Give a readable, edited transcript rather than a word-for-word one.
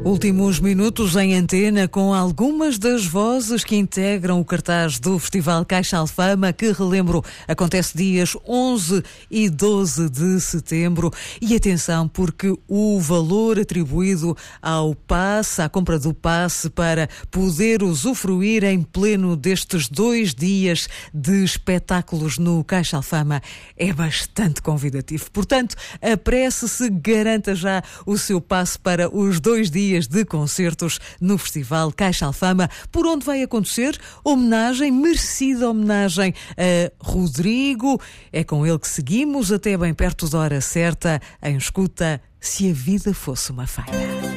Últimos minutos em antena com algumas das vozes que integram o cartaz do Festival Caixa Alfama, que, relembro, acontece dias 11 e 12 de setembro. E atenção, porque o valor atribuído ao passe, à compra do passe, para poder usufruir em pleno destes 2 dias de espetáculos no Caixa Alfama é bastante convidativo. Portanto, apresse-se, garanta já o seu passe para os 2 dias de concertos no Festival Caixa Alfama, por onde vai acontecer merecida homenagem a Rodrigo. É com ele que seguimos até bem perto da hora certa, em escuta Se a Vida Fosse uma Feira.